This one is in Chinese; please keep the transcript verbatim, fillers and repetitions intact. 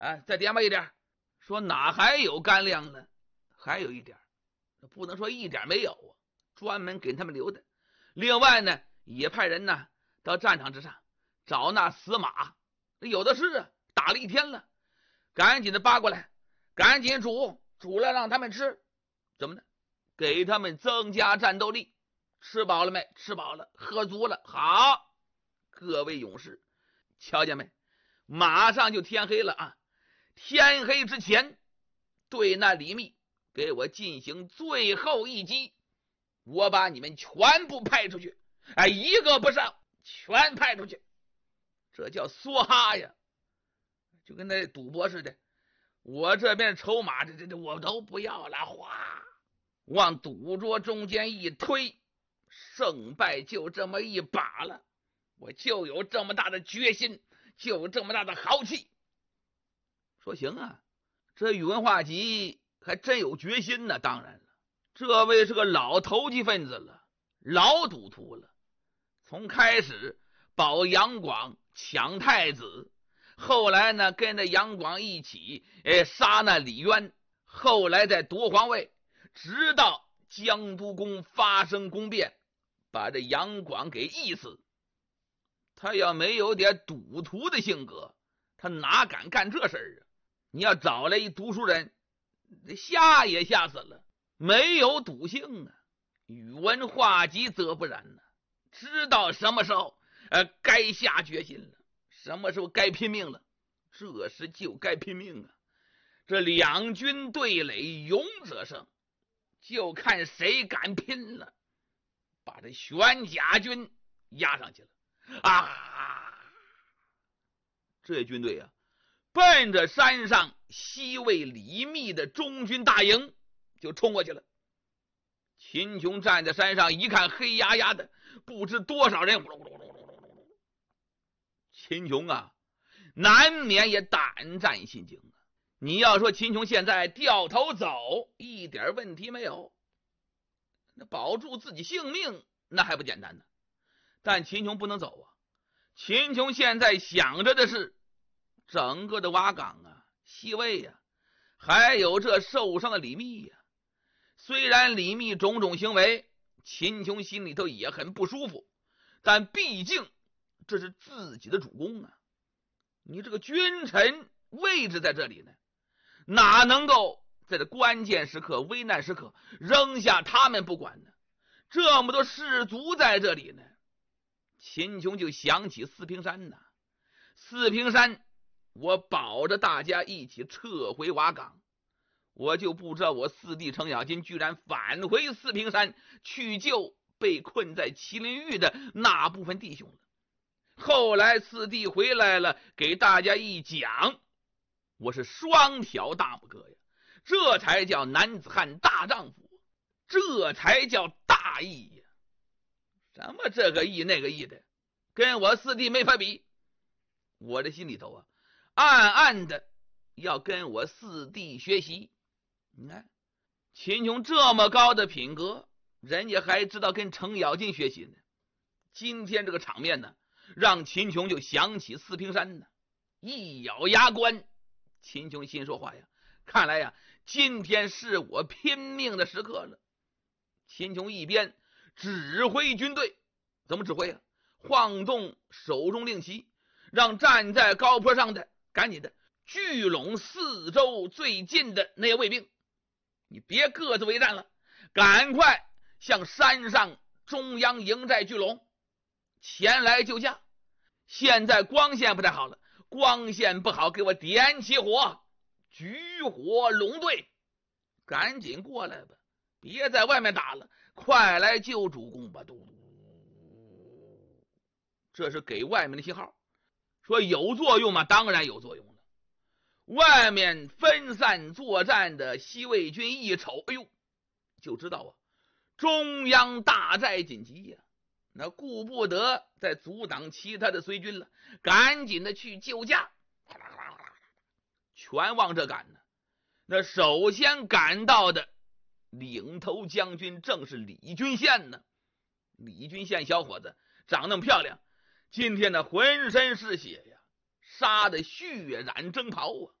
啊，再点吧一点。说哪还有干粮呢？还有一点，不能说一点没有啊，专门给他们留的。另外呢，也派人呢到战场之上找那死马，有的是啊，打了一天了，赶紧的扒过来，赶紧煮，煮了让他们吃。怎么呢？给他们增加战斗力。吃饱了没？吃饱了。喝足了。好，各位勇士，瞧见没？马上就天黑了啊！天黑之前，对那李密给我进行最后一击。我把你们全部派出去，哎，一个不上，全派出去。这叫梭哈呀，就跟那赌博似的。我这边筹码，这这这我都不要了，哗，往赌桌中间一推，胜败就这么一把了。我就有这么大的决心，就有这么大的豪气。说行啊，这宇文化及还真有决心呢。当然了，这位是个老投机分子了，老赌徒了。从开始保杨广抢太子，后来呢跟着杨广一起哎杀那李渊，后来再夺皇位，直到江都宫发生宫变，把这杨广给缢死。他要没有点赌徒的性格，他哪敢干这事儿啊？你要找来一读书人，吓也吓死了。没有赌性啊。宇文化及则不然呢，知道什么时候呃该下决心了，什么时候该拼命了，这时就该拼命啊。这两军对垒，勇者胜，就看谁敢拼了。把这玄甲军压上去了啊！这军队啊，奔着山上西魏李密的中军大营就冲过去了。秦琼站在山上一看，黑压压的，不知多少人。秦琼啊，难免也胆战心惊啊。你要说秦琼现在掉头走，一点问题没有，那保住自己性命那还不简单呢。但秦琼不能走啊。秦琼现在想着的是整个的瓦岗啊，西魏呀、啊，还有这受伤的李密呀、啊。虽然李密种种行为，秦琼心里头也很不舒服，但毕竟这是自己的主公啊。你这个君臣位置在这里呢，哪能够在这关键时刻、危难时刻扔下他们不管呢？这么多士卒在这里呢。秦琼就想起四平山呐，四平山我保着大家一起撤回瓦岗，我就不知道我四弟程咬金居然返回四平山去救被困在麒麟峪的那部分弟兄了。后来四弟回来了，给大家一讲，我是双挑大拇哥呀，这才叫男子汉大丈夫，这才叫大义呀。什么这个义那个义的，跟我四弟没法比。我这心里头啊，暗暗的要跟我四弟学习。你看秦琼这么高的品格，人家还知道跟程咬金学习呢。今天这个场面呢，让秦琼就想起四平山呢，一咬牙关。秦琼心说话呀，看来呀，今天是我拼命的时刻了。秦琼一边指挥军队，怎么指挥啊？晃动手中令旗，让站在高坡上的赶紧的聚拢四周最近的那些卫兵，你别各自为战了，赶快向山上中央营寨聚拢，前来救驾。现在光线不太好了，光线不好，给我点起火，举火拢队，赶紧过来吧，别在外面打了，快来救主公吧！嘟，这是给外面的信号。说有作用吗？当然有作用了。外面分散作战的西魏军一瞅，哎呦，就知道啊，中央大寨紧急呀、啊，那顾不得再阻挡其他的随军了，赶紧的去救驾，全往这赶呢。那首先赶到的领头将军正是李君宪呢。李君宪小伙子长那么漂亮，今天呢浑身是血呀，杀得血染征袍啊。